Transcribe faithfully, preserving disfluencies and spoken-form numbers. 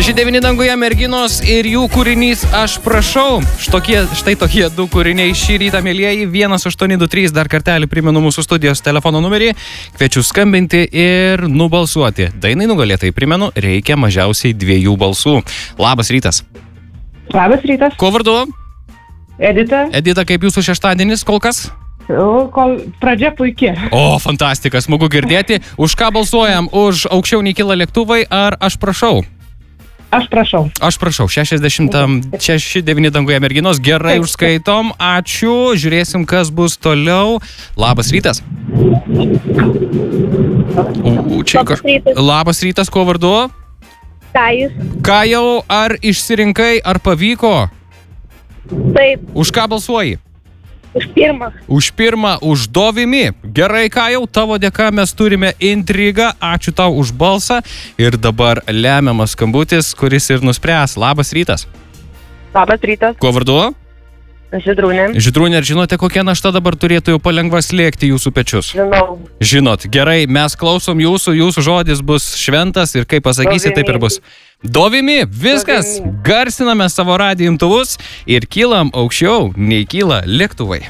šeši devyni danguje merginos ir jų kūrinys Aš prašau. Štokie, štai tokie du kūriniai šį rytą, mėlyjeji. vienas aštuoni du trys, dar kartelį primenu mūsų studijos telefono numerį. Kviečiu skambinti ir nubalsuoti. Dainai nugalėtai, primenu, reikia mažiausiai dviejų balsų. Labas rytas. Labas rytas. Kuo vardu? Edita. Edita, kaip jūsų šeštadienis kol kas? O, kol pradžia puikia. O, fantastika, smagu girdėti. Už ką balsuojam? Už aukščiau nei kyla lėktuvai ar Aš prašau? Aš prašau. Aš prašau, šešiasdešimt šeši devyni danguje merginos, gerai užskaitom, ačiū, žiūrėsim, kas bus toliau. Labas rytas. U, čia kaž... Labas rytas, kuo vardu? Kajus. Kajau, ar išsirinkai, ar pavyko? Taip. Už ką balsuoji? Už pirmą. Už pirmą, už Dovimi. Gerai, Kajau, tavo dėka mes turime intrigą. Ačiū tau už balsą. Ir dabar lemiamas skambutis, kuris ir nuspręs. Labas rytas. Labas rytas. Kuo vardu? Žydrūnė. Žydrūnė, ar žinote, kokia našta dabar turėtų jau palengva slėgti jūsų pečius? Žinau. Žinot, gerai, mes klausom jūsų, jūsų žodis bus šventas ir kaip pasakysi, taip ir bus. Dovimi, viskas, Dovimi. Garsiname savo radijo imtuvus ir kylam aukščiau, nei kyla lėktuvai.